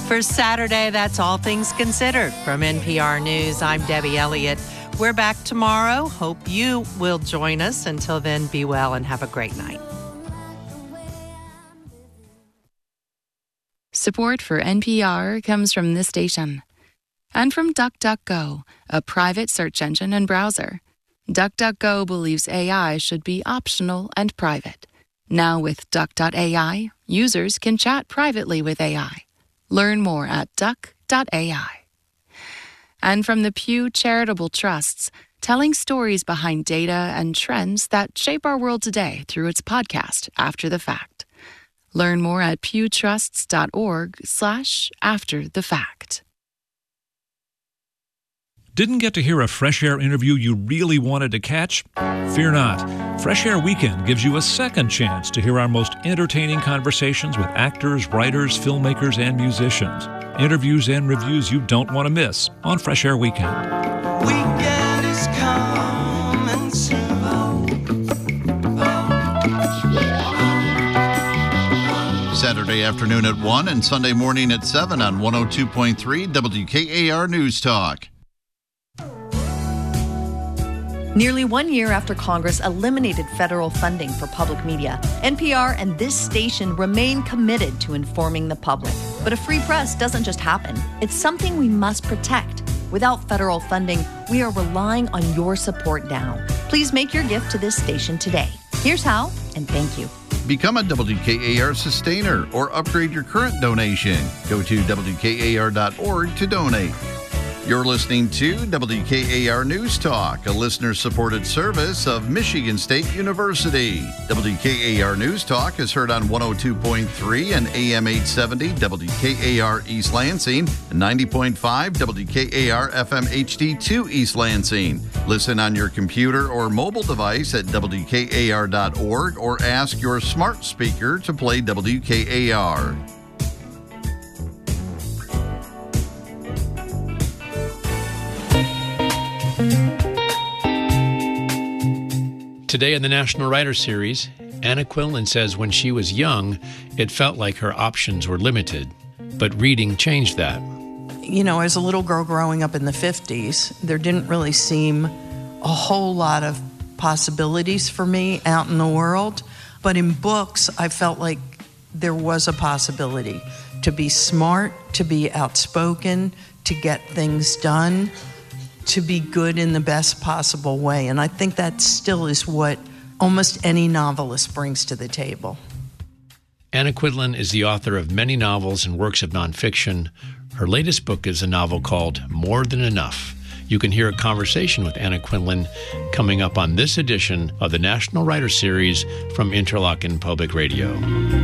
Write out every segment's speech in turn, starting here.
For Saturday, that's All Things Considered. From NPR News, I'm Debbie Elliott. We're back tomorrow. Hope you will join us. Until then, be well and have a great night. Support for NPR comes from this station and from DuckDuckGo, a private search engine and browser. DuckDuckGo believes AI should be optional and private. Now with Duck.ai, users can chat privately with AI. Learn more at duck.ai. And from the Pew Charitable Trusts, telling stories behind data and trends that shape our world today through its podcast, After the Fact. Learn more at pewtrusts.org/afterthefact. Didn't get to hear a Fresh Air interview you really wanted to catch? Fear not. Fresh Air Weekend gives you a second chance to hear our most entertaining conversations with actors, writers, filmmakers, and musicians. Interviews and reviews you don't want to miss on Fresh Air Weekend. Weekend is coming soon. Saturday afternoon at 1 and Sunday morning at 7 on 102.3 WKAR News Talk. Nearly 1 year after Congress eliminated federal funding for public media, NPR and this station remain committed to informing the public. But a free press doesn't just happen. It's something we must protect. Without federal funding, we are relying on your support now. Please make your gift to this station today. Here's how, and thank you. Become a WKAR sustainer or upgrade your current donation. Go to WKAR.org to donate. You're listening to WKAR News Talk, a listener-supported service of Michigan State University. WKAR News Talk is heard on 102.3 and AM 870 WKAR East Lansing and 90.5 WKAR FM HD2 East Lansing. Listen on your computer or mobile device at WKAR.org or ask your smart speaker to play WKAR. Today in the National Writer Series, Anna Quindlen says when she was young, it felt like her options were limited, but reading changed that. You know, as a little girl growing up in the 50s, there didn't really seem a whole lot of possibilities for me out in the world. But in books, I felt like there was a possibility to be smart, to be outspoken, to get things done, to be good in the best possible way. And I think that still is what almost any novelist brings to the table. Anna Quindlen is the author of many novels and works of nonfiction. Her latest book is a novel called More Than Enough. You can hear a conversation with Anna Quindlen coming up on this edition of the National Writer Series from Interlochen Public Radio.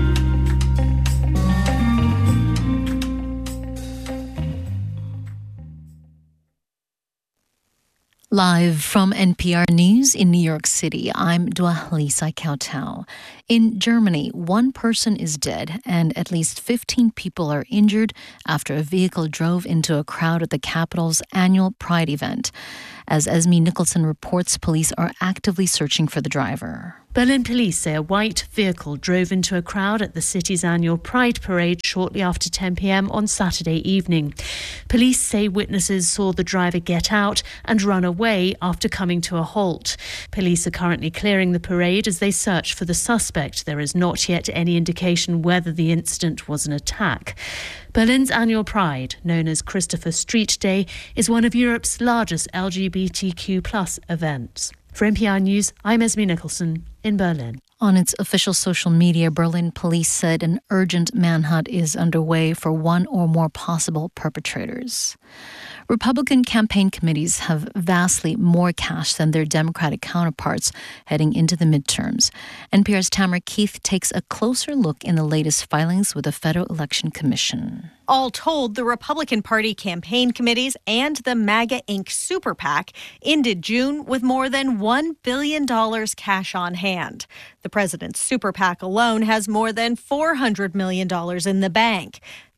Live from NPR News in New York City, I'm Dua Lisa Kautal. In Germany, one person is dead and at least 15 people are injured after a vehicle drove into a crowd at the capital's annual Pride event. As Esme Nicholson reports, police are actively searching for the driver. Berlin police say a white vehicle drove into a crowd at the city's annual Pride parade shortly after 10 p.m. on Saturday evening. Police say witnesses saw the driver get out and run away after coming to a halt. Police are currently clearing the parade as they search for the suspect. There is not yet any indication whether the incident was an attack. Berlin's annual Pride, known as Christopher Street Day, is one of Europe's largest LGBTQ+ events. For NPR News, I'm Esme Nicholson in Berlin. On its official social media, Berlin police said an urgent manhunt is underway for one or more possible perpetrators. Republican campaign committees have vastly more cash than their Democratic counterparts heading into the midterms. NPR's Tamara Keith takes a closer look in the latest filings with the Federal Election Commission. All told, the Republican Party campaign committees and the MAGA Inc. Super PAC ended June with more than $1 billion cash on hand. The president's Super PAC alone has more than $400 million in the bank.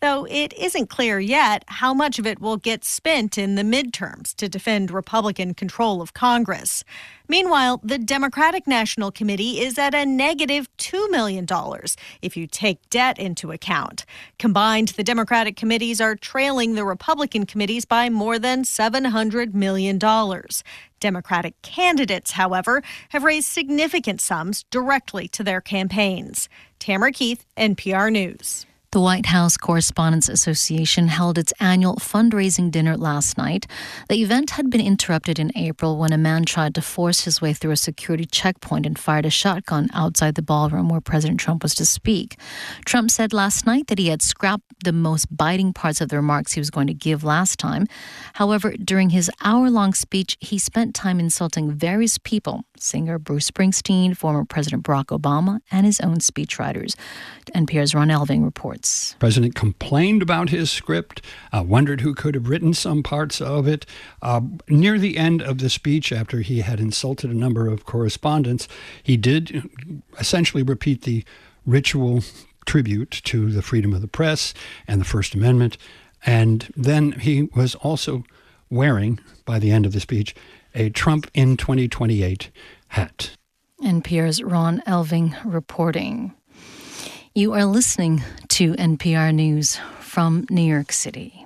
though it isn't clear yet how much of it will get spent in the midterms to defend Republican control of Congress. Meanwhile, the Democratic National Committee is at a negative $2 million if you take debt into account. Combined, the Democratic committees are trailing the Republican committees by more than $700 million. Democratic candidates, however, have raised significant sums directly to their campaigns. Tamara Keith, NPR News. The White House Correspondents Association held its annual fundraising dinner last night. The event had been interrupted in April when a man tried to force his way through a security checkpoint and fired a shotgun outside the ballroom where President Trump was to speak. Trump said last night that he had scrapped the most biting parts of the remarks he was going to give last time. However, during his hour-long speech, he spent time insulting various people, singer Bruce Springsteen, former President Barack Obama, and his own speechwriters. NPR's Ron Elving reports. The president complained about his script, wondered who could have written some parts of it. Near the end of the speech, after he had insulted a number of correspondents, he did essentially repeat the ritual tribute to the freedom of the press and the First Amendment. And then he was also wearing, by the end of the speech, a Trump in 2028 hat. NPR's Ron Elving reporting. You are listening to NPR News from New York City.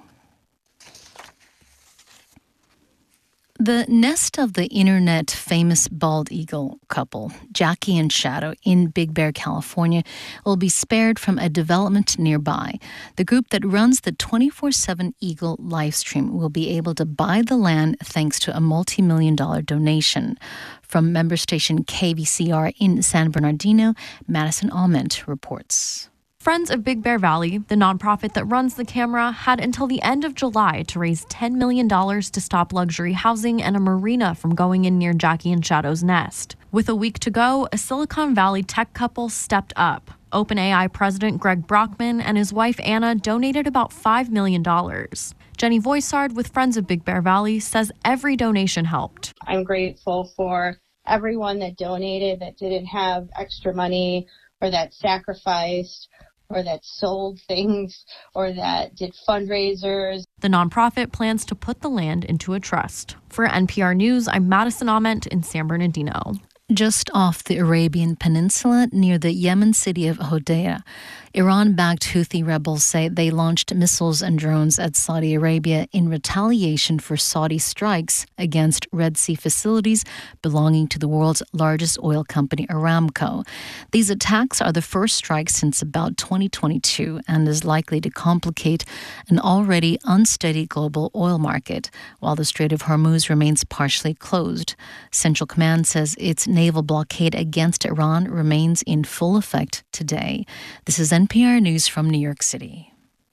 The nest of the internet famous bald eagle couple, Jackie and Shadow, in Big Bear, California, will be spared from a development nearby. The group that runs the 24/7 Eagle livestream will be able to buy the land thanks to a multi-million-dollar donation. From member station KVCR in San Bernardino, Madison Alment reports. Friends of Big Bear Valley, the nonprofit that runs the camera, had until the end of July to raise $10 million to stop luxury housing and a marina from going in near Jackie and Shadow's nest. With a week to go, a Silicon Valley tech couple stepped up. OpenAI president Greg Brockman and his wife Anna donated about $5 million. Jenny Voisard with Friends of Big Bear Valley says every donation helped. I'm grateful for everyone that donated, that didn't have extra money or that sacrificed or that sold things or that did fundraisers. The nonprofit plans to put the land into a trust. For NPR News, I'm Madison Ament in San Bernardino. Just off the Arabian Peninsula near the Yemen city of Hodeidah, Iran-backed Houthi rebels say they launched missiles and drones at Saudi Arabia in retaliation for Saudi strikes against Red Sea facilities belonging to the world's largest oil company, Aramco. These attacks are the first strikes since about 2022 and is likely to complicate an already unsteady global oil market, while the Strait of Hormuz remains partially closed. Central Command says its naval blockade against Iran remains in full effect today. This is NPR News from New York City.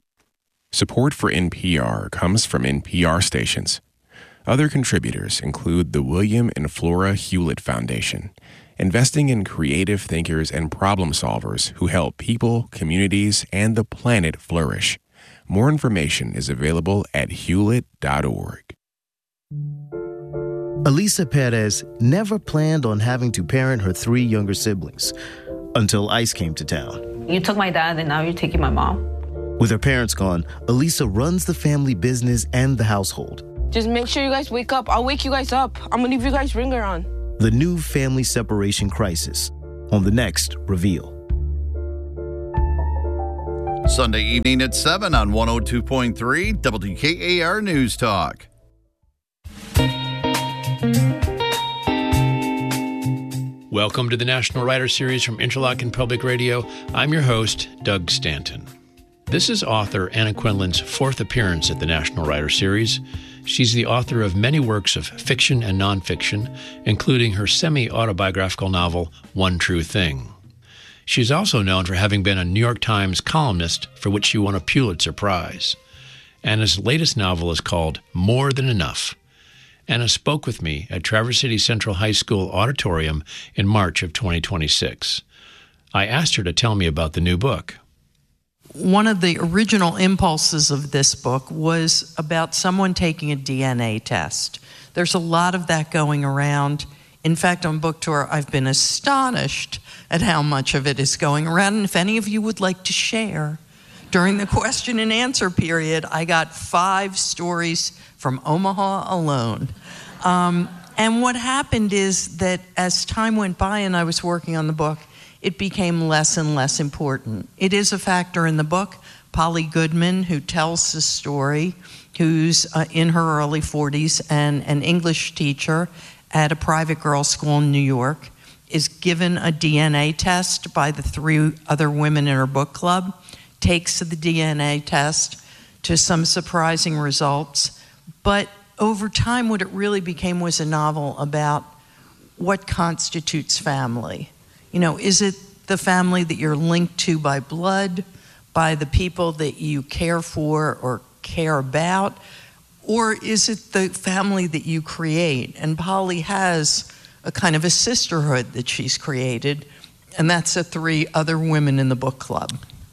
Support for NPR comes from NPR stations. Other contributors include the William and Flora Hewlett Foundation, investing in creative thinkers and problem solvers who help people, communities, and the planet flourish. More information is available at hewlett.org. Elisa Perez never planned on having to parent her 3 younger siblings until ICE came to town. You took my dad and now you're taking my mom. With her parents gone, Elisa runs the family business and the household. Just make sure you guys wake up. I'll wake you guys up. I'm gonna leave you guys ringer on. The new family separation crisis on the next Reveal. Sunday evening at 7 on 102.3 WKAR News Talk. Welcome to the National Writer Series from Interlochen Public Radio. I'm your host, Doug Stanton. This is author Anna Quinlan's 4th appearance at the National Writer Series. She's the author of many works of fiction and nonfiction, including her semi-autobiographical novel, One True Thing. She's also known for having been a New York Times columnist, for which she won a Pulitzer Prize. Anna's latest novel is called More Than Enough. Anna spoke with me at Traverse City Central High School Auditorium in March of 2026. I asked her to tell me about the new book. One of the original impulses of this book was about someone taking a DNA test. There's a lot of that going around. In fact, on book tour, I've been astonished at how much of it is going around. And if any of you would like to share, During the question and answer period, I got 5 stories from Omaha alone. And what happened is that as time went by and I was working on the book, it became less and less important. It is a factor in the book. Polly Goodman, who tells the story, who's in her early 40s and an English teacher at a private girls' school in New York, is given a DNA test by the 3 other women in her book club, takes the DNA test to some surprising results. But over time, what it really became was a novel about what constitutes family. You know, is it the family that you're linked to by blood, by the people that you care for or care about, or is it the family that you create? And Polly has a kind of a sisterhood that she's created, and that's the 3 other women in the book club.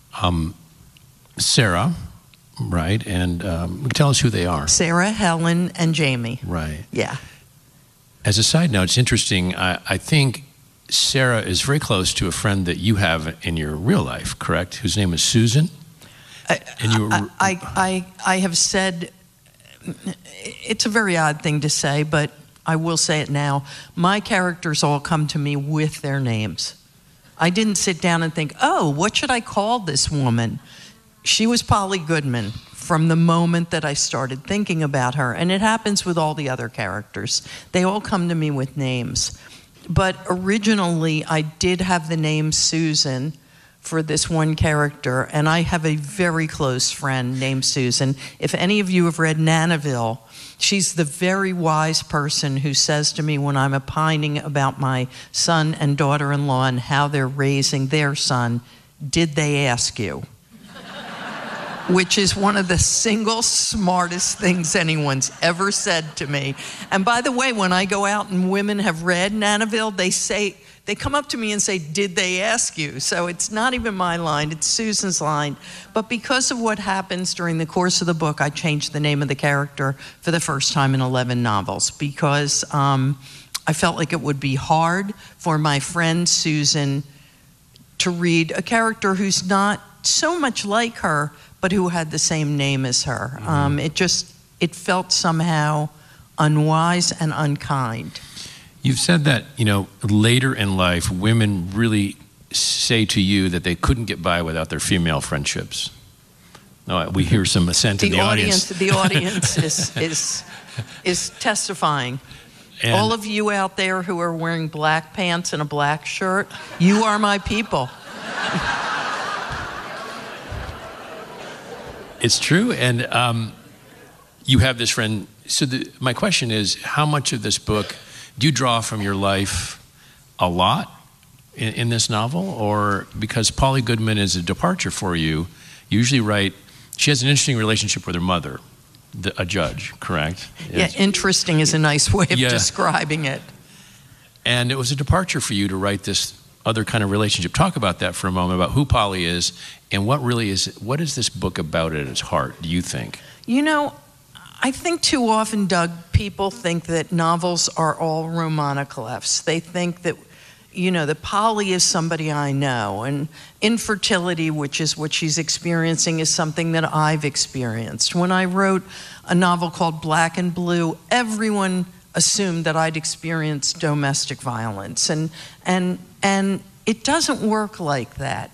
Sarah, right, and tell us who they are. Sarah, Helen, and Jamie. Right. Yeah. As a side note, it's interesting. I think Sarah is very close to a friend that you have in your real life, correct? Whose name is Susan. And you were, I have said, it's a very odd thing to say, but I will say it now. My characters all come to me with their names. I didn't sit down and think, oh, what should I call this woman? She was Polly Goodman from the moment that I started thinking about her. And it happens with all the other characters. They all come to me with names. But originally, I did have the name Susan for this one character, and I have a very close friend named Susan. If any of you have read Nanaville, she's the very wise person who says to me when I'm opining about my son and daughter-in-law and how they're raising their son, did they ask you? Which is one of the single smartest things anyone's ever said to me. And by the way, when I go out and women have read Nanaville, they come up to me and say, did they ask you? So it's not even my line, it's Susan's line. But because of what happens during the course of the book, I changed the name of the character for the first time in 11 novels because I felt like it would be hard for my friend Susan to read a character who's not so much like her, but who had the same name as her. It felt somehow unwise and unkind. You've said that, later in life, women really say to you that they couldn't get by without their female friendships. We hear some assent in the audience. The audience is testifying. And all of you out there who are wearing black pants and a black shirt, you are my people. It's true, and you have this friend. So my question is, how much of this book do you draw from your life a lot in this novel? Or because Polly Goodman is a departure for you, you usually write, she has an interesting relationship with her mother, a judge, correct? Yeah, interesting is a nice way of describing it. And it was a departure for you to write this other kind of relationship. Talk about that for a moment, about who Polly is and what is this book about at its heart, do you think? I think too often, Doug, people think that novels are all romaniclephs. They think that, that Polly is somebody I know, and infertility, which is what she's experiencing, is something that I've experienced. When I wrote a novel called Black and Blue, everyone assumed that I'd experienced domestic violence, and it doesn't work like that.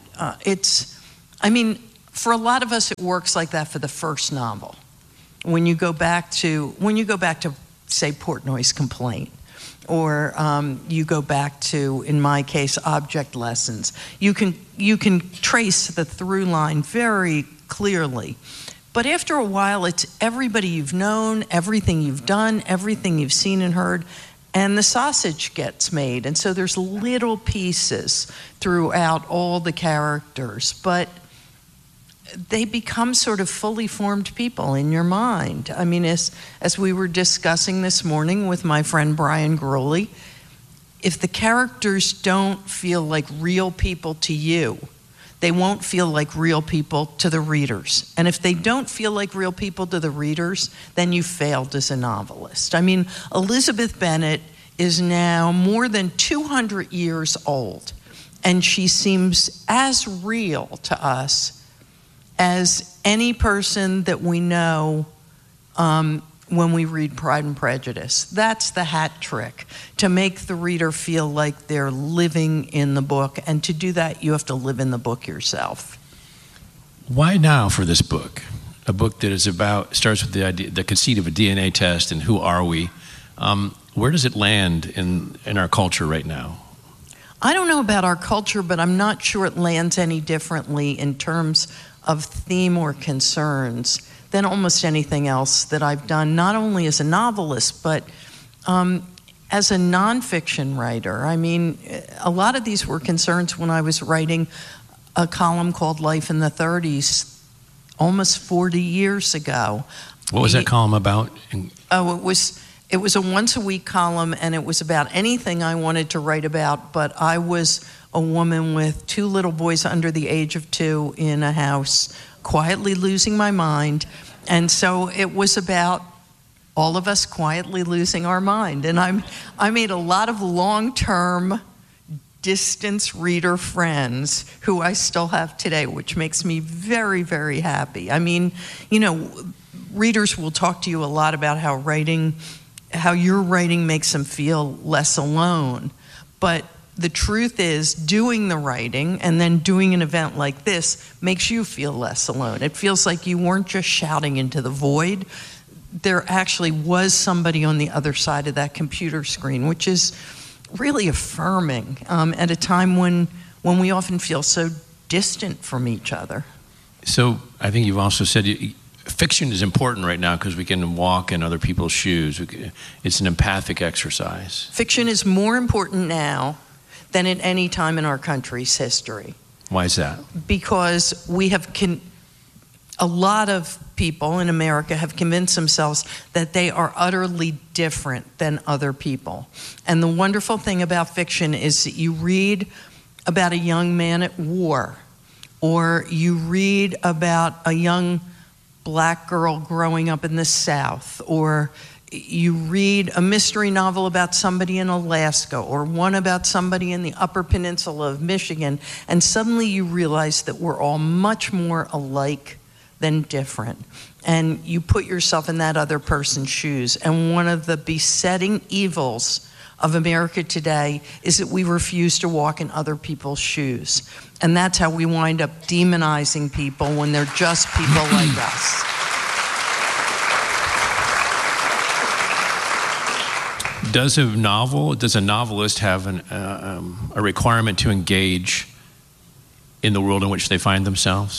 For a lot of us, it works like that for the first novel. When you go back to, say, Portnoy's Complaint, or you go back to, in my case, Object Lessons, you can trace the through line very clearly. But after a while, it's everybody you've known, everything you've done, everything you've seen and heard, and the sausage gets made. And so there's little pieces throughout all the characters, but they become sort of fully formed people in your mind. As we were discussing this morning with my friend Brian Groley, if the characters don't feel like real people to you, they won't feel like real people to the readers. And if they don't feel like real people to the readers, then you failed as a novelist. Elizabeth Bennet is now more than 200 years old, and she seems as real to us as any person that we know when we read Pride and Prejudice. That's the hat trick, to make the reader feel like they're living in the book. And to do that, you have to live in the book yourself. Why now for this book? A book that is starts with the conceit of a DNA test and who are we? Where does it land in our culture right now? I don't know about our culture, but I'm not sure it lands any differently in terms of theme or concerns than almost anything else that I've done, not only as a novelist, but as a nonfiction writer. I mean, a lot of these were concerns when I was writing a column called Life in the 30s almost 40 years ago. What was that column about? It was a once-a-week column, and it was about anything I wanted to write about, but I was a woman with 2 little boys under the age of 2 in a house, quietly losing my mind. And so it was about all of us quietly losing our mind. And I made a lot of long-term distance reader friends who I still have today, which makes me very, very happy. I mean, you know, readers will talk to you a lot about how your writing makes them feel less alone. But the truth is, doing the writing and then doing an event like this makes you feel less alone. It feels like you weren't just shouting into the void. There actually was somebody on the other side of that computer screen, which is really affirming at a time when we often feel so distant from each other. So I think you've also said fiction is important right now because we can walk in other people's shoes. It's an empathic exercise. Fiction is more important now than at any time in our country's history. Why is that? Because we have a lot of people in America have convinced themselves that they are utterly different than other people. And the wonderful thing about fiction is that you read about a young man at war, or you read about a young black girl growing up in the South, or you read a mystery novel about somebody in Alaska, or one about somebody in the Upper Peninsula of Michigan, and suddenly you realize that we're all much more alike than different. And you put yourself in that other person's shoes. And one of the besetting evils of America today is that we refuse to walk in other people's shoes. And that's how we wind up demonizing people when they're just people like us. Does a novelist have a requirement to engage in the world in which they find themselves?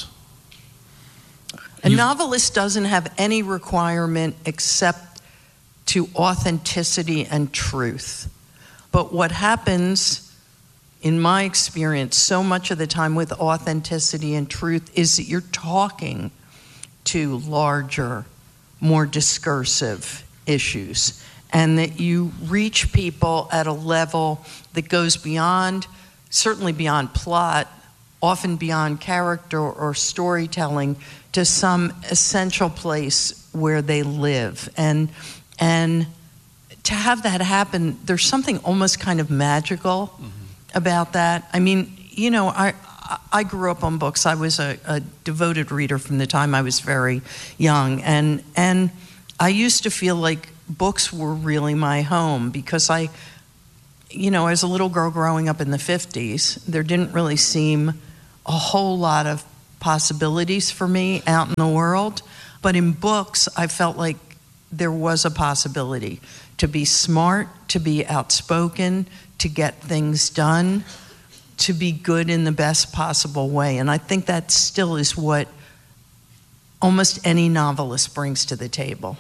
A novelist doesn't have any requirement except to authenticity and truth. But what happens, in my experience, so much of the time with authenticity and truth is that you're talking to larger, more discursive issues, and that you reach people at a level that goes beyond, certainly beyond plot, often beyond character or storytelling, to some essential place where they live. And to have that happen, there's something almost kind of magical about that. I mean, you know, I grew up on books. I was a devoted reader from the time I was very young. And I used to feel like books were really my home because as a little girl growing up in the 50s, there didn't really seem a whole lot of possibilities for me out in the world. But in books, I felt like there was a possibility to be smart, to be outspoken, to get things done, to be good in the best possible way. And I think that still is what almost any novelist brings to the table.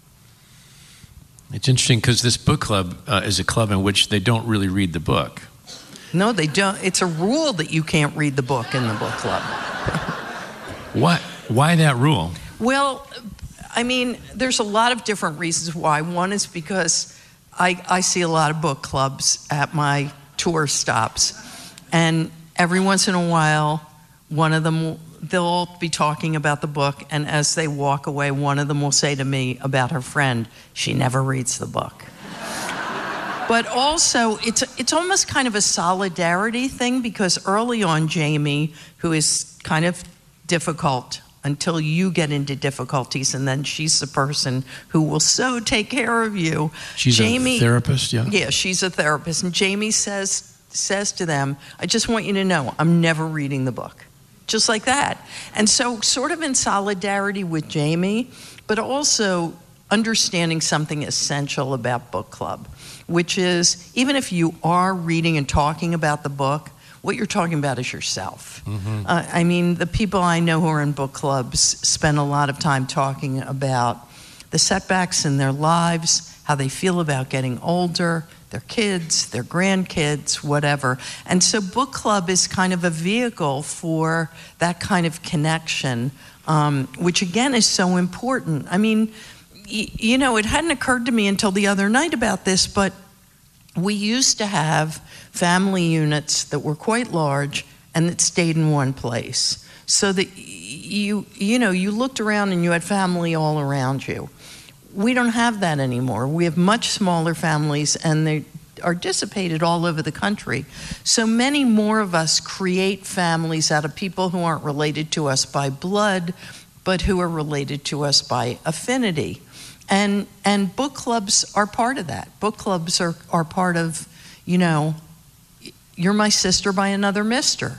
It's interesting because this book club is a club in which they don't really read the book. No, they don't. It's a rule that you can't read the book in the book club. Why that rule? Well, I mean, there's a lot of different reasons why. One is because I see a lot of book clubs at my tour stops. And every once in a while, one of them, they'll all be talking about the book. And as they walk away, one of them will say to me about her friend, she never reads the book. But also, it's almost kind of a solidarity thing because early on, Jamie, who is kind of difficult until you get into difficulties, and then she's the person who will so take care of you. She's Jamie, a therapist, yeah? Yeah, she's a therapist. And Jamie says to them, I just want you to know, I'm never reading the book. Just like that. And so sort of in solidarity with Jamie, but also understanding something essential about book club, which is even if you are reading and talking about the book, what you're talking about is yourself. Mm-hmm. I mean, the people I know who are in book clubs spend a lot of time talking about the setbacks in their lives, how they feel about getting older, their kids, their grandkids, whatever. And so book club is kind of a vehicle for that kind of connection, which again is so important. I mean, you know, it hadn't occurred to me until the other night about this, but we used to have family units that were quite large and that stayed in one place. So that you looked around and you had family all around you. We don't have that anymore. We have much smaller families and they are dissipated all over the country. So many more of us create families out of people who aren't related to us by blood, but who are related to us by affinity. And book clubs are part of that. Book clubs are part of, you know, you're my sister by another mister.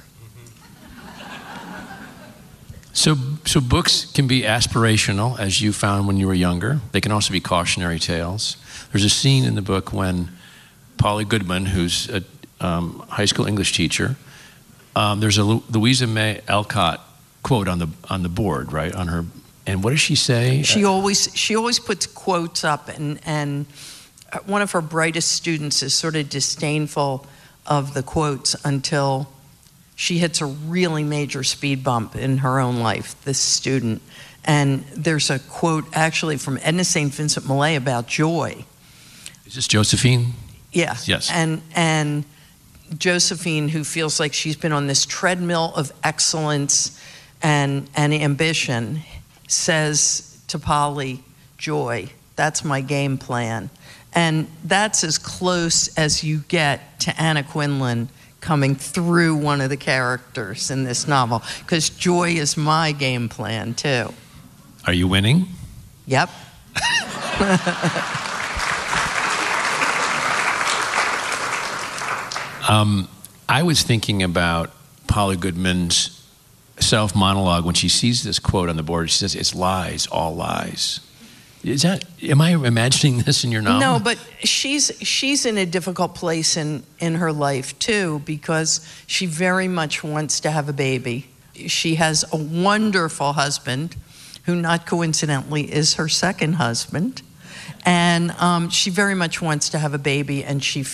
So books can be aspirational, as you found when you were younger. They can also be cautionary tales. There's a scene in the book when Polly Goodman, who's a high school English teacher, there's a Louisa May Alcott quote on the board, right, on her. And what does she say? She always puts quotes up, and one of her brightest students is sort of disdainful of the quotes until she hits a really major speed bump in her own life, this student. And there's a quote actually from Edna St. Vincent Millay about joy. Is this Josephine? Yeah. Yes. And Josephine, who feels like she's been on this treadmill of excellence and ambition, says to Polly, joy, that's my game plan. And that's as close as you get to Anna Quindlen coming through one of the characters in this novel, because joy is my game plan too. Are you winning? Yep. I was thinking about Polly Goodman's self-monologue when she sees this quote on the board. She says, it's lies, all lies. Am I imagining this in your novel? No, but she's in a difficult place in her life too, because she very much wants to have a baby. She has a wonderful husband who, not coincidentally, is her second husband. And she very much wants to have a baby, and she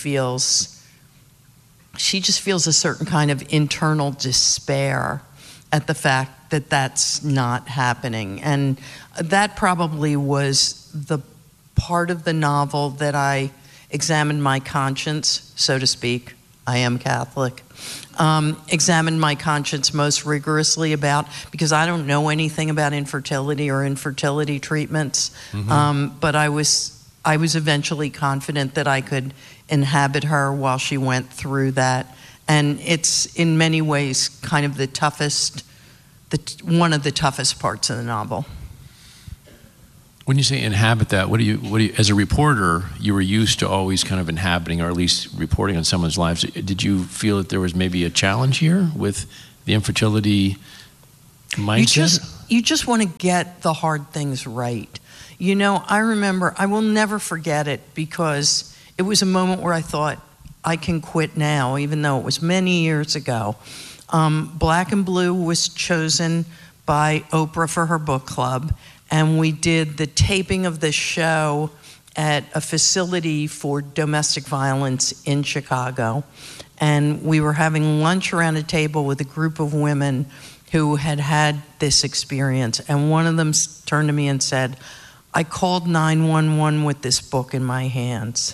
just feels a certain kind of internal despair at the fact that that's not happening. And that probably was the part of the novel that I examined my conscience, so to speak. I am Catholic. Examined my conscience most rigorously about, because I don't know anything about infertility or infertility treatments. Mm-hmm. But I was eventually confident that I could inhabit her while she went through that. And it's in many ways kind of one of the toughest parts of the novel. When you say inhabit that, what do you, as a reporter, you were used to always kind of inhabiting, or at least reporting on someone's lives. Did you feel that there was maybe a challenge here with the infertility mindset? You just want to get the hard things right. You know, I remember, I will never forget it, because it was a moment where I thought, I can quit now, even though it was many years ago. Black and Blue was chosen by Oprah for her book club, and we did the taping of the show at a facility for domestic violence in Chicago. And we were having lunch around a table with a group of women who had had this experience. And one of them turned to me and said, I called 911 with this book in my hands.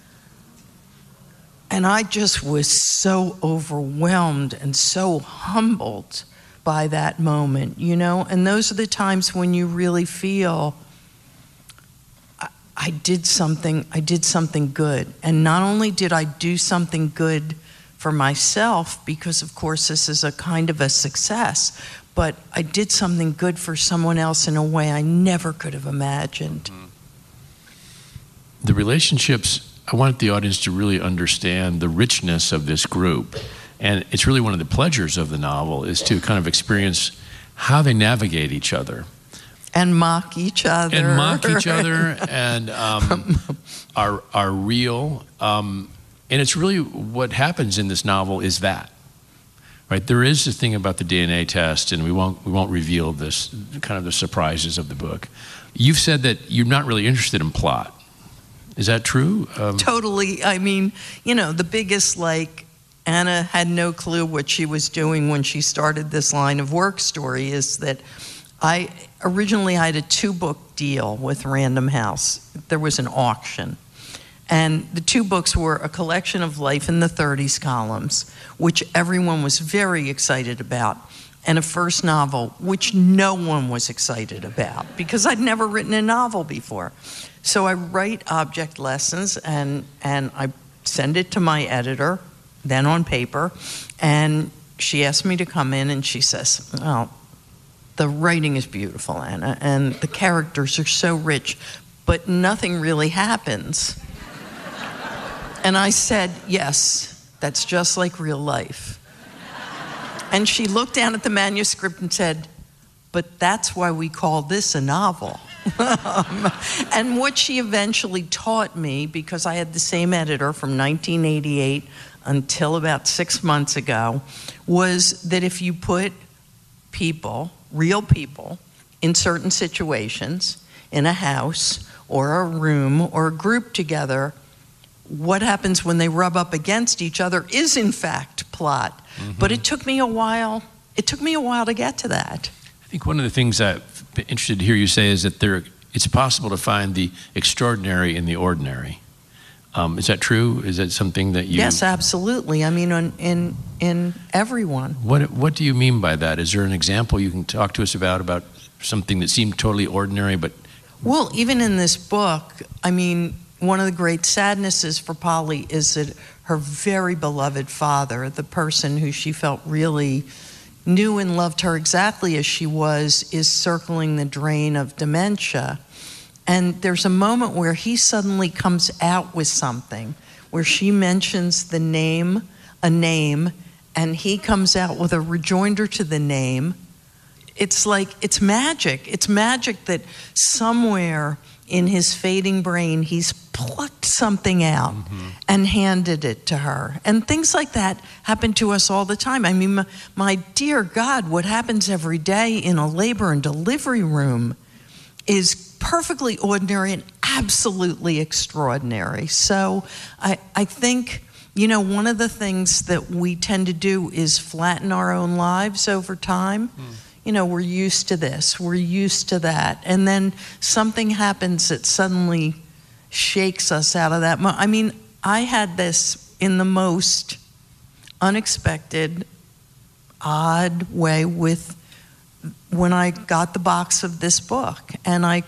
And I just was so overwhelmed and so humbled by that moment, you know? And those are the times when you really feel, I did something good. And not only did I do something good for myself, because of course this is a kind of a success, but I did something good for someone else in a way I never could have imagined. The relationships, I want the audience to really understand the richness of this group. And it's really one of the pleasures of the novel is to kind of experience how they navigate each other. And mock each other. And are real. And it's really what happens in this novel is that. Right, there is a thing about the DNA test, and we won't reveal this kind of the surprises of the book. You've said that you're not really interested in plot. Is that true? Totally. I mean, the biggest, Anna had no clue what she was doing when she started this line of work story is that I originally had a 2-book deal with Random House. There was an auction. And the 2 books were a collection of Life in the 30s columns, which everyone was very excited about, and a first novel, which no one was excited about because I'd never written a novel before. So I write Object Lessons, and I send it to my editor, then on paper, and she asked me to come in, and she says, "Well, the writing is beautiful, Anna, and the characters are so rich, but nothing really happens." And I said, "Yes, that's just like real life." And she looked down at the manuscript and said, "But that's why we call this a novel." And what she eventually taught me, because I had the same editor from 1988 until about 6 months ago, was that if you put people, real people, in certain situations, in a house or a room or a group together, what happens when they rub up against each other is in fact plot. Mm-hmm. But it took me a while to get to that. I think one of the things I've been interested to hear you say is that it's possible to find the extraordinary in the ordinary. Is that true? Is that something that you... Yes, absolutely. I mean, in everyone. What do you mean by that? Is there an example you can talk to us about something that seemed totally ordinary but... Well, even in this book, I mean, one of the great sadnesses for Polly is that her very beloved father, the person who she felt really knew and loved her exactly as she was, is circling the drain of dementia. And there's a moment where he suddenly comes out with something, where she mentions a name, and he comes out with a rejoinder to the name. It's magic. It's magic that somewhere in his fading brain, he's plucked something out and handed it to her. And things like that happen to us all the time. I mean, my dear God, what happens every day in a labor and delivery room is perfectly ordinary and absolutely extraordinary. So I think, one of the things that we tend to do is flatten our own lives over time. We're used to this, we're used to that. And then something happens that suddenly shakes us out of that. I mean, I had this in the most unexpected, odd way when I got the box of this book. And I've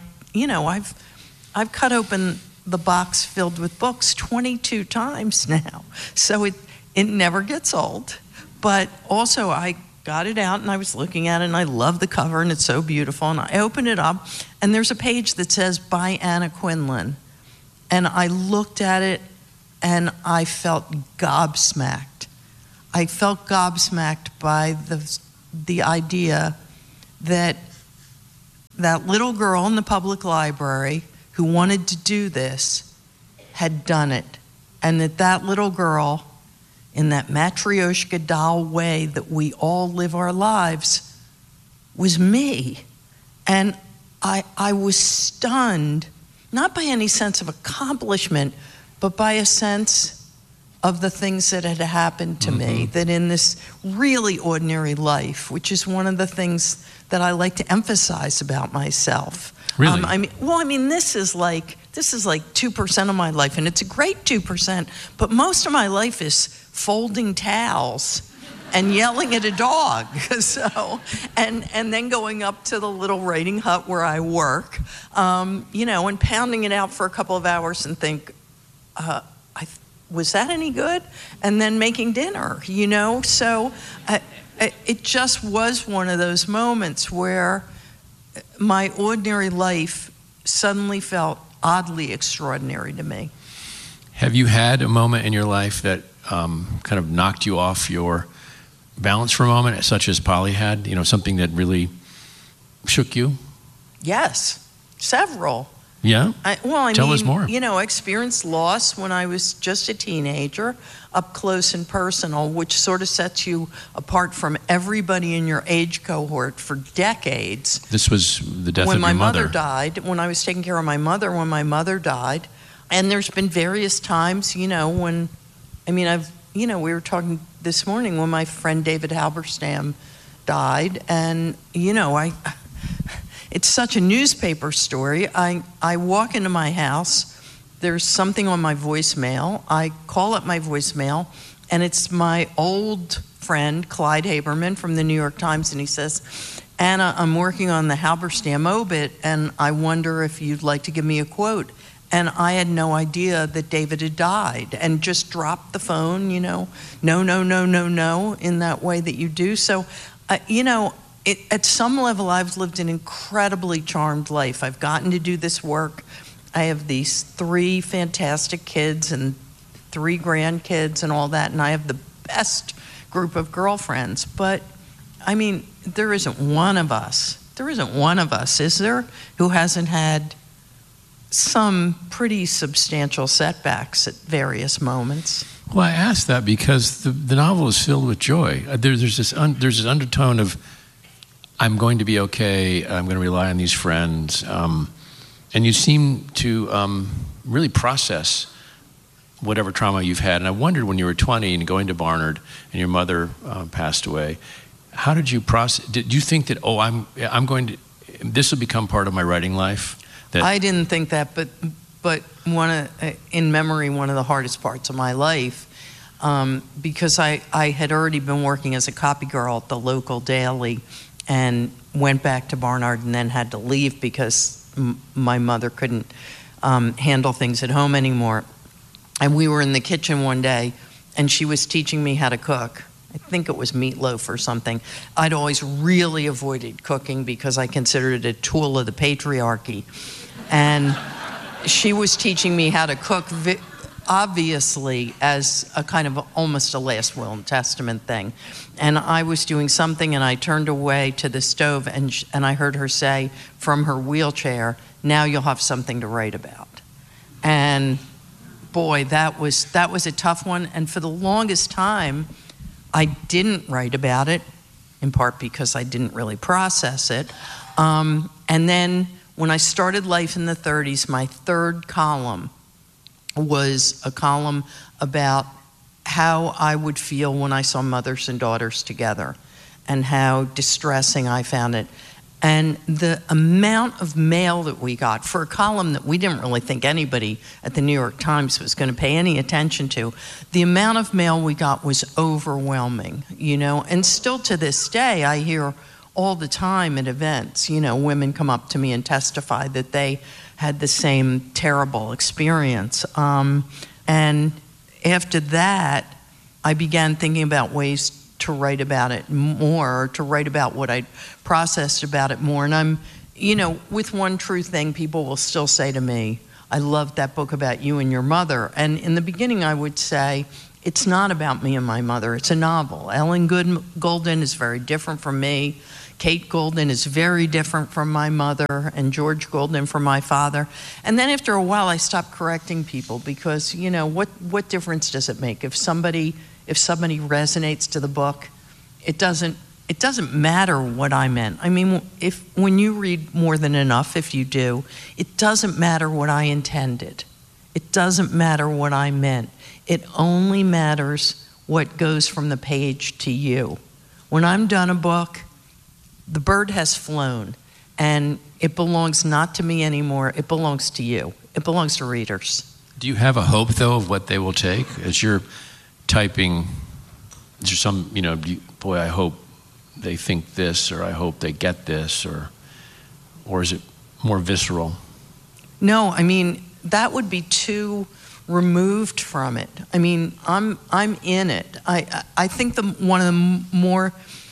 cut open the box filled with books 22 times now. So it never gets old. But also I got it out and I was looking at it and I love the cover and it's so beautiful. And I opened it up and there's a page that says by Anna Quindlen. And I looked at it and I felt gobsmacked. I felt gobsmacked by the idea that little girl in the public library who wanted to do this had done it. And that little girl, in that Matryoshka doll way that we all live our lives, was me. And I was stunned, not by any sense of accomplishment, but by a sense of the things that had happened to me, that in this really ordinary life, which is one of the things that I like to emphasize about myself. Really? This is like 2% of my life, and it's a great 2%, but most of my life is folding towels and yelling at a dog. So, and then going up to the little writing hut where I work, and pounding it out for a couple of hours and think, was that any good? And then making dinner, So it just was one of those moments where my ordinary life suddenly felt oddly extraordinary to me. Have you had a moment in your life that kind of knocked you off your balance for a moment, such as Polly had? Something that really shook you? Yes, several. Yeah? Tell us more. I experienced loss when I was just a teenager, up close and personal, which sort of sets you apart from everybody in your age cohort for decades. This was the death of your mother. When my mother died, when I was taking care of my mother, when my mother died. And there's been various times, we were talking this morning when my friend David Halberstam died, and, it's such a newspaper story. I walk into my house, there's something on my voicemail. I call up my voicemail, and it's my old friend, Clyde Haberman from the New York Times, and he says, Anna, I'm working on the Halberstam obit, and I wonder if you'd like to give me a quote. And I had no idea that David had died, and just dropped the phone, no, in that way that you do. So, at some level, I've lived an incredibly charmed life. I've gotten to do this work. I have these 3 fantastic kids and 3 grandkids and all that, and I have the best group of girlfriends. But, there isn't one of us, is there, who hasn't had some pretty substantial setbacks at various moments. Well, I asked that because the novel is filled with joy. There's this undertone of, I'm going to be okay, I'm going to rely on these friends. And you seem to really process whatever trauma you've had. And I wondered, when you were 20 and going to Barnard and your mother passed away, how did you process? Did you think that, this will become part of my writing life? I didn't think that, but in memory, one of the hardest parts of my life, because I had already been working as a copy girl at the local daily, and went back to Barnard and then had to leave because my mother couldn't handle things at home anymore. And we were in the kitchen one day, and she was teaching me how to cook. I think it was meatloaf or something. I'd always really avoided cooking because I considered it a tool of the patriarchy. And she was teaching me how to cook, obviously as a kind of almost a last will and testament thing. And I was doing something, and I turned away to the stove, and I heard her say from her wheelchair, "Now you'll have something to write about." And boy, that was a tough one. And for the longest time, I didn't write about it, in part because I didn't really process it. And then when I started Life in the 30s, my 3rd column was a column about how I would feel when I saw mothers and daughters together, and how distressing I found it. And the amount of mail that we got for a column that we didn't really think anybody at the New York Times was going to pay any attention to, the amount of mail we got was overwhelming, and still to this day, I hear all the time at events, women come up to me and testify that they had the same terrible experience. And after that, I began thinking about ways to write about it more, or to write about what I'd processed about it more. And I'm, with One True Thing, people will still say to me, I loved that book about you and your mother. And in the beginning, I would say, it's not about me and my mother, it's a novel. Ellen Golden is very different from me. Kate Golden is very different from my mother, and George Golden from my father. And then after a while, I stopped correcting people because, what difference does it make? If somebody resonates to the book, it doesn't matter what I meant. I mean, when you read More Than Enough, if you do, it doesn't matter what I intended. It doesn't matter what I meant. It only matters what goes from the page to you. When I'm done a book, the bird has flown, and it belongs not to me anymore. It belongs to you. It belongs to readers. Do you have a hope, though, of what they will take? As you're typing, is there some, boy, I hope they think this, or I hope they get this, or is it more visceral? No, that would be too removed from it. I'm in it. I think one of the more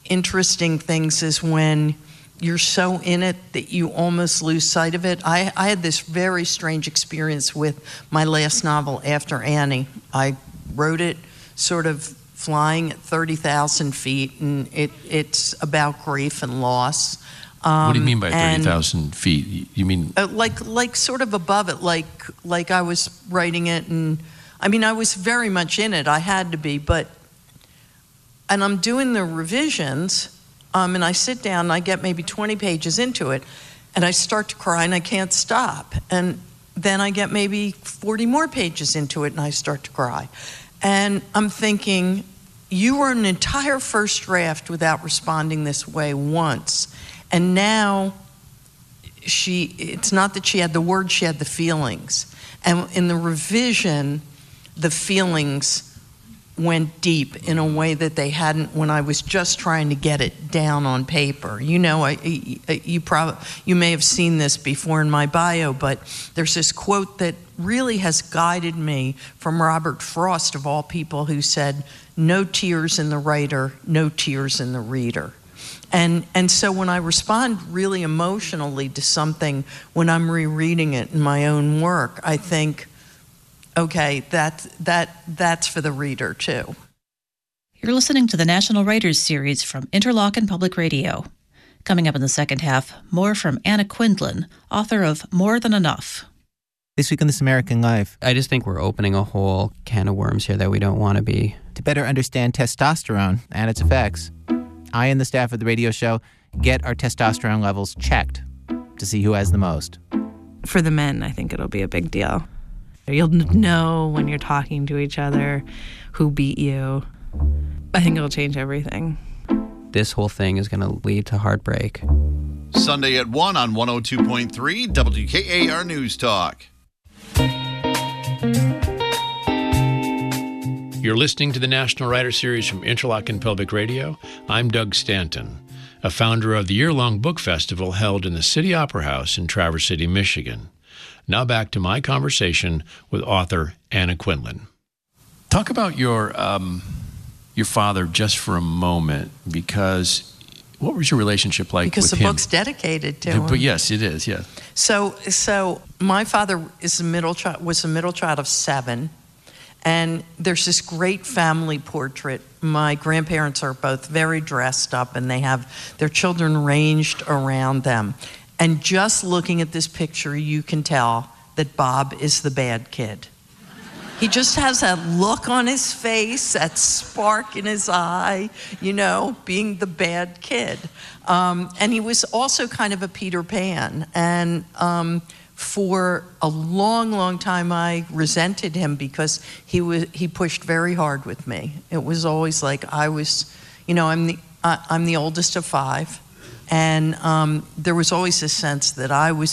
interesting things is when you're so in it that you almost lose sight of it. I had this very strange experience with my last novel, After Annie. I wrote it sort of flying at 30,000 feet, and it's about grief and loss. What do you mean by 30,000 feet? You mean like sort of above it, like I was writing it, and I mean I was very much in it. I had to be, and I'm doing the revisions, and I sit down and I get maybe 20 pages into it, and I start to cry and I can't stop, and then I get maybe 40 more pages into it and I start to cry, and I'm thinking, you were an entire first draft without responding this way once. And now it's not that she had the words, she had the feelings. And in the revision, the feelings went deep in a way that they hadn't when I was just trying to get it down on paper. You know, you may have seen this before in my bio, but there's this quote that really has guided me from Robert Frost, of all people, who said, "No tears in the writer, no tears in the reader." And so when I respond really emotionally to something when I'm rereading it in my own work, I think, okay, that's for the reader too. You're listening to the National Writers Series from Interlochen Public Radio. Coming up in the second half, more from Anna Quindlen, author of More Than Enough. This week on This American Life. I just think we're opening a whole can of worms here that we don't want to be. To better understand testosterone and its effects, I and the staff of the radio show get our testosterone levels checked to see who has the most. For the men, I think it'll be a big deal. You'll know when you're talking to each other who beat you. I think it'll change everything. This whole thing is going to lead to heartbreak. Sunday at 1 on 102.3 WKAR News Talk. You're listening to the National Writer Series from Interlochen Public Radio. I'm Doug Stanton, a founder of the year-long book festival held in the City Opera House in Traverse City, Michigan. Now back to my conversation with author Anna Quindlen. Talk about your father just for a moment, because what was your relationship like with him? Because the book's dedicated to him. But yes, it is, yes. So my father was a middle child of 7. And there's this great family portrait. My grandparents are both very dressed up, and they have their children ranged around them. And just looking at this picture, you can tell that Bob is the bad kid. He just has that look on his face, that spark in his eye, you know, being the bad kid. And he was also kind of a Peter Pan. And for a long, long time, I resented him because he pushed very hard with me. It was always like I was, you know, I'm the oldest of 5, and there was always a sense that I was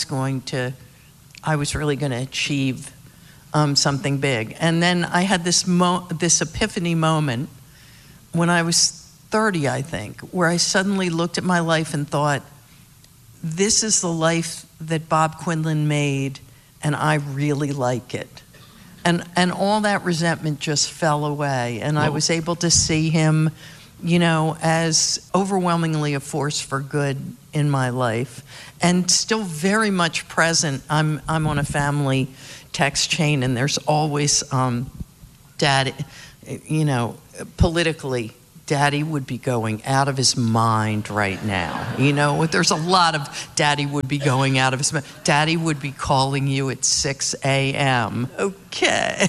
really going to achieve something big. And then I had this epiphany moment when I was 30, I think, where I suddenly looked at my life and thought, this is the life that Bob Quindlen made, and I really like it. And all that resentment just fell away, and I was able to see him, you know, as overwhelmingly a force for good in my life, and still very much present. I'm on a family text chain, and there's always Dad, you know, politically, Daddy would be going out of his mind right now. You know, there's a lot of Daddy would be going out of his mind. Daddy would be calling you at 6 a.m. Okay.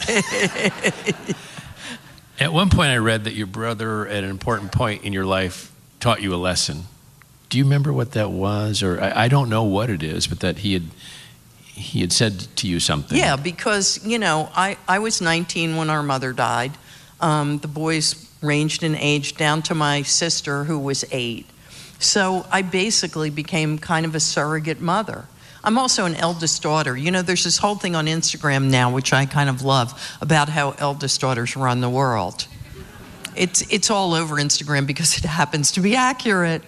At one point I read that your brother, at an important point in your life, taught you a lesson. Do you remember what that was? Or I don't know what it is, but that he had said to you something. Yeah, because, you know, I was 19 when our mother died. The boys ranged in age down to my sister, who was 8. So I basically became kind of a surrogate mother. I'm also an eldest daughter. You know, there's this whole thing on Instagram now, which I kind of love, about how eldest daughters run the world. It's all over Instagram because it happens to be accurate.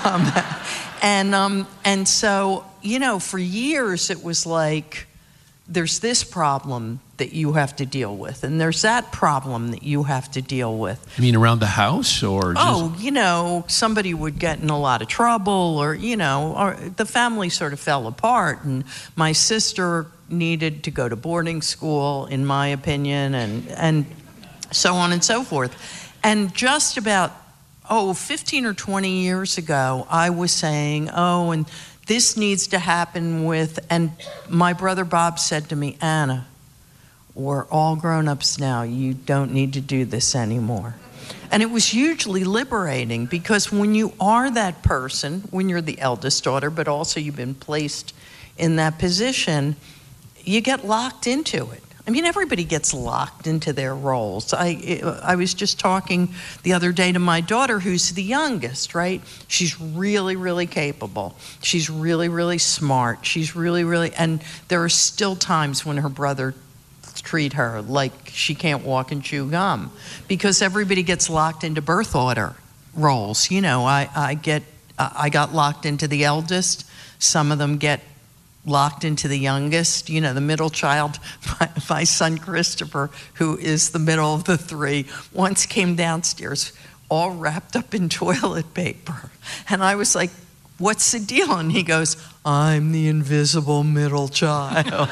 And so, you know, for years it was like, there's this problem that you have to deal with, and there's that problem that you have to deal with. You mean around the house or just... Oh, somebody would get in a lot of trouble or the family sort of fell apart, and my sister needed to go to boarding school, in my opinion, and so on and so forth. And just about, 15 or 20 years ago, I was saying, and this needs to happen and my brother Bob said to me, Anna, we're all grown-ups now. You don't need to do this anymore. And it was hugely liberating, because when you are that person, when you're the eldest daughter, but also you've been placed in that position, you get locked into it. I mean, everybody gets locked into their roles. I was just talking the other day to my daughter, who's the youngest, right? She's really, really capable. She's really, really smart. She's really, really, and there are still times when her brother treat her like she can't walk and chew gum, because everybody gets locked into birth order roles. I got locked into the eldest. Some of them get locked into the youngest, the middle child. My son Christopher, who is the middle of the three, once came downstairs all wrapped up in toilet paper. And I was like, what's the deal? And he goes, I'm the invisible middle child.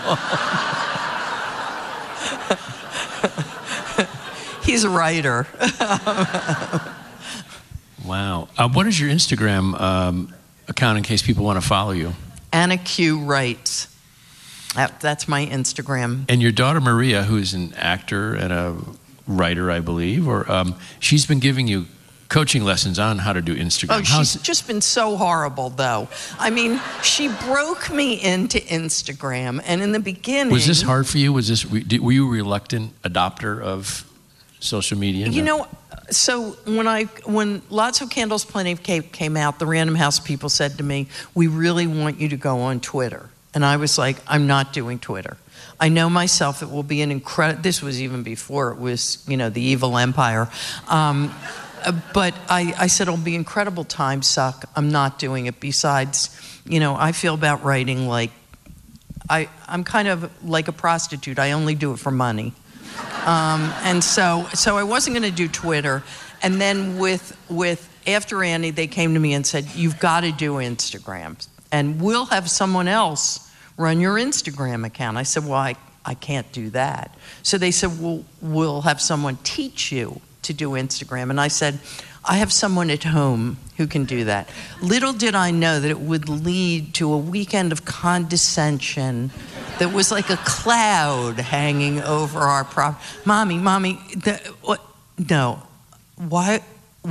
He's a writer. Wow. What is your Instagram account in case people want to follow you? Anna Q Writes. That's my Instagram. And your daughter Maria, who's an actor and a writer, I believe, she's been giving you coaching lessons on how to do Instagram. She's just been so horrible, though. I mean, she broke me into Instagram, and in the beginning... Was this hard for you? Were you a reluctant adopter of social media? So when Lots of Candles, Plenty of Cake came out, the Random House people said to me, we really want you to go on Twitter. And I was like, I'm not doing Twitter. I know myself, it will be an incredible... This was even before it was, the evil empire. But I said, it'll be incredible time suck. I'm not doing it. Besides, I feel about writing like... I'm kind of like a prostitute. I only do it for money. And so I wasn't going to do Twitter. And then after Annie, they came to me and said, you've got to do Instagram. And we'll have someone else run your Instagram account. I said, well, I can't do that. So they said, well, we'll have someone teach you to do Instagram. And I said, I have someone at home who can do that. Little did I know that it would lead to a weekend of condescension that was like a cloud hanging over our property. Mommy, what? No. What?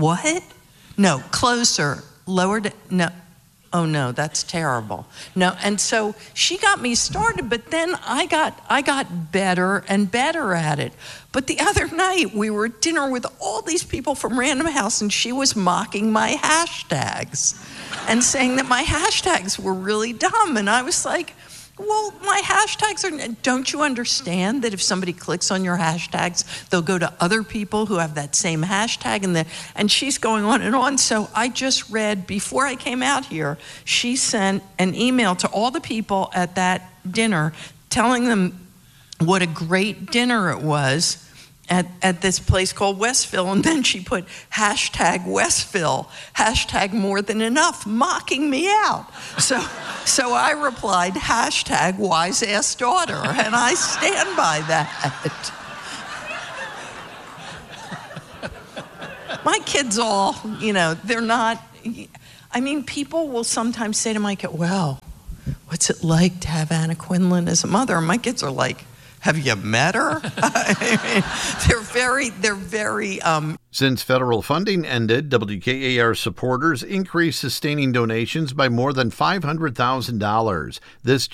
No, closer, lower, no. Oh no, that's terrible. No, and so she got me started, but then I got better and better at it. But the other night we were at dinner with all these people from Random House, and she was mocking my hashtags and saying that my hashtags were really dumb. And I was like, well, my hashtags are, don't you understand that if somebody clicks on your hashtags, they'll go to other people who have that same hashtag, and she's going on and on. So I just read, before I came out here, she sent an email to all the people at that dinner telling them what a great dinner it was at this place called Westville, and then she put hashtag Westville, hashtag more than enough, mocking me out. So I replied, hashtag wise ass daughter, and I stand by that. My kids all, they're not, people will sometimes say to my kid, well, what's it like to have Anna Quindlen as a mother? And my kids are like, have you met her? They're very. Since federal funding ended, WKAR supporters increased sustaining donations by more than $500,000. This